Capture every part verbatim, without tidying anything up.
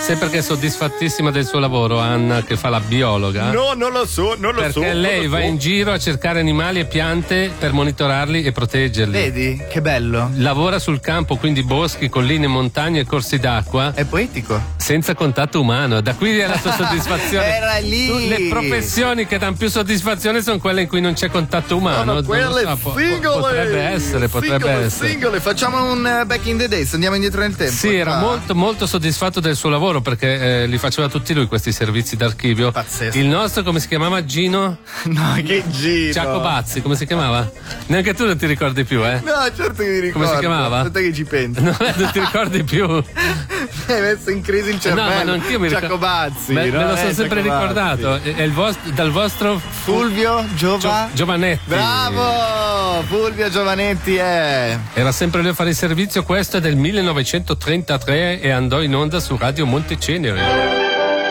Sai perché è soddisfattissima del suo lavoro, Anna, che fa la biologa? No, non lo so, non lo perché so. Perché lei lo va so. in giro a cercare animali e piante per monitorarli e proteggerli. Vedi? Che bello. Lavora sul campo, quindi boschi, colline, montagne e corsi d'acqua. È poetico. Senza contatto umano. Da qui è la sua soddisfazione. Era lì. Tu, le professioni che danno più soddisfazione sono quelle in cui non c'è contatto umano. No, quelle so, po- singole. Potrebbe essere, potrebbe singole, essere. Singole. Facciamo un uh, back in the days, andiamo indietro nel tempo. Sì, era ah. molto molto soddisfatto del suo lavoro perché eh, li faceva tutti lui questi servizi d'archivio. Pazzesco. Il nostro come si chiamava? Gino? No, che Gino. Giacobazzi, come si chiamava? Neanche tu non ti ricordi più, eh? No, certo che mi ricordo. Come si chiamava? Aspetta che ci penso. No, non ti ricordi più? Mi hai messo in crisi il cervello. No, ma non io mi ricordo. Giacobazzi. Me, no? me lo sono eh, sempre Giacobazzi. ricordato. È il vostro, dal vostro Fulvio Giova... Gio, Giovanetti. Bravo! Fulvio Giovanetti è. Era sempre lui a fare il servizio. Questo è del millenovecentotrentatré e andò in onda su Radio Montecenere.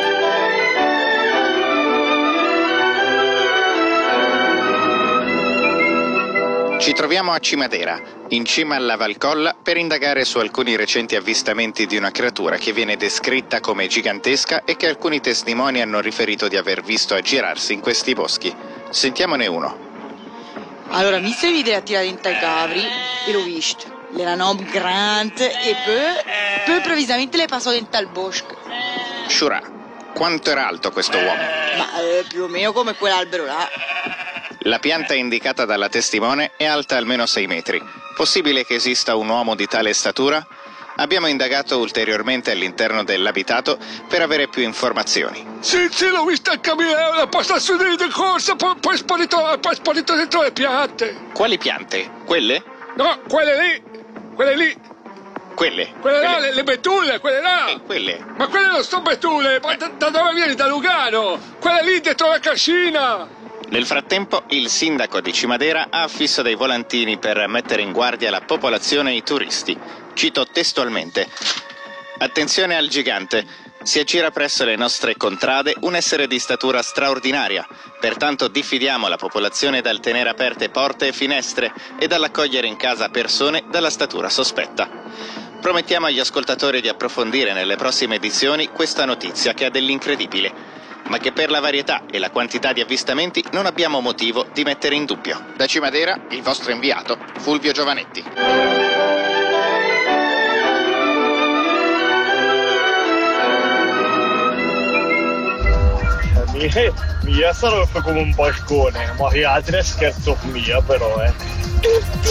Ci troviamo a Cimadera, in cima alla Valcolla, per indagare su alcuni recenti avvistamenti di una creatura che viene descritta come gigantesca e che alcuni testimoni hanno riferito di aver visto aggirarsi in questi boschi. Sentiamone uno. Allora, mi si vede a tirare in Gavri e l'ho visto. Era un uomo grande e poi, poi improvvisamente le passò dentro al bosco. Shura, quanto era alto questo uomo? Ma eh, più o meno come quell'albero là. La pianta indicata dalla testimone è alta almeno sei metri. Possibile che esista un uomo di tale statura? Abbiamo indagato ulteriormente all'interno dell'abitato per avere più informazioni. Sì, sì, l'ho vista camminare, la postazione di corsa, poi, poi, è sparito, poi è sparito dentro le piante. Quali piante? Quelle? No, quelle lì, quelle lì. Quelle? Quelle là, le, le betulle, quelle là. Eh, quelle? Ma quelle non sono betulle, ma da, da dove vieni? Da Lugano. Quelle lì dietro la cascina. Nel frattempo, il sindaco di Cimadera ha affisso dei volantini per mettere in guardia la popolazione e i turisti. Cito testualmente: attenzione al gigante, si aggira presso le nostre contrade un essere di statura straordinaria, pertanto diffidiamo la popolazione dal tenere aperte porte e finestre e dall'accogliere in casa persone dalla statura sospetta. Promettiamo agli ascoltatori di approfondire nelle prossime edizioni questa notizia che ha dell'incredibile, ma che per la varietà e la quantità di avvistamenti non abbiamo motivo di mettere in dubbio. Da Cimadera, il vostro inviato, Fulvio Giovanetti. Mia sarebbe come un balcone, ma che altri è scherzo mia però, eh.